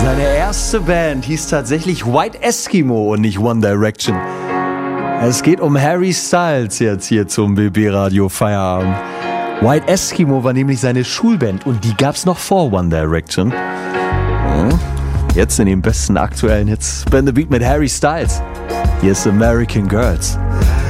Seine erste Band hieß tatsächlich White Eskimo und nicht One Direction. Es geht um Harry Styles jetzt hier zum BB-Radio Feierabend. White Eskimo war nämlich seine Schulband und die gab's noch vor One Direction. Jetzt in den besten aktuellen Hits Spin the Beat mit Harry Styles. Hier ist American Girls.